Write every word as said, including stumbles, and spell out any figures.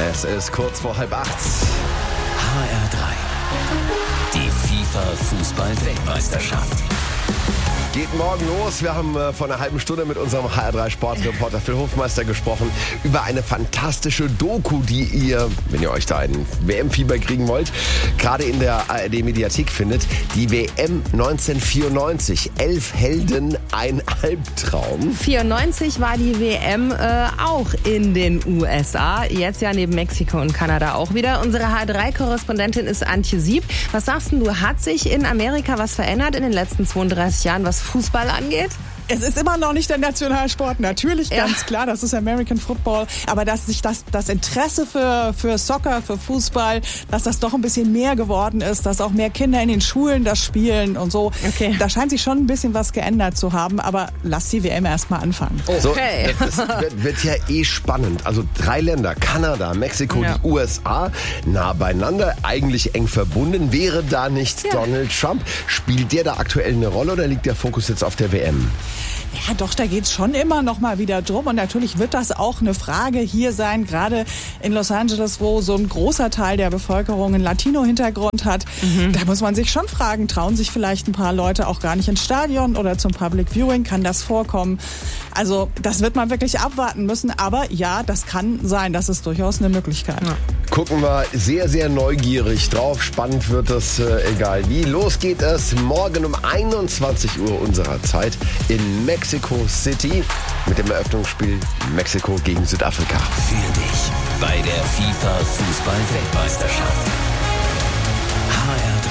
Es ist kurz vor halb acht. H R drei. Die FIFA-Fußball-Weltmeisterschaft. Geht morgen los. Wir haben äh, vor einer halben Stunde mit unserem H R drei Sportreporter Phil Hofmeister gesprochen über eine fantastische Doku, die ihr, wenn ihr euch da ein W M-Fieber kriegen wollt, gerade in der A R D-Mediathek findet. Die W M neunzehnhundertvierundneunzig. Elf Helden, ein Albtraum. vierundneunzig war die W M äh, auch in den U S A. Jetzt ja neben Mexiko und Kanada auch wieder. Unsere H R drei Korrespondentin ist Antje Sieb. Was sagst denn du, hat sich in Amerika was verändert in den letzten zweiunddreißig Jahren, was Fußball angeht? Es ist immer noch nicht der Nationalsport, natürlich, Ja. ganz klar, das ist American Football, aber dass sich das, das Interesse für, für Soccer, für Fußball, dass das doch ein bisschen mehr geworden ist, dass auch mehr Kinder in den Schulen das spielen und so, Okay. da scheint sich schon ein bisschen was geändert zu haben, aber lass die W M erstmal anfangen. So, Okay. das wird, wird ja eh spannend. Also drei Länder, Kanada, Mexiko, Ja. die U S A, nah beieinander, eigentlich eng verbunden. Wäre da nicht Ja. Donald Trump? Spielt der da aktuell eine Rolle oder liegt der Fokus jetzt auf der W M? Ja, doch, da geht's schon immer noch mal wieder drum. Und natürlich wird das auch eine Frage hier sein, gerade in Los Angeles, wo so ein großer Teil der Bevölkerung einen Latino-Hintergrund hat. Da muss man sich schon fragen, trauen sich vielleicht ein paar Leute auch gar nicht ins Stadion oder zum Public Viewing? Kann das vorkommen? Also das wird man wirklich abwarten müssen. Aber ja, das kann sein. Das ist durchaus eine Möglichkeit. Ja. Gucken wir sehr, sehr neugierig drauf. Spannend wird es, äh, egal wie. Los geht es morgen um einundzwanzig Uhr unserer Zeit in Mexico City mit dem Eröffnungsspiel Mexiko gegen Südafrika. Für dich bei der FIFA-Fußball-Weltmeisterschaft. H R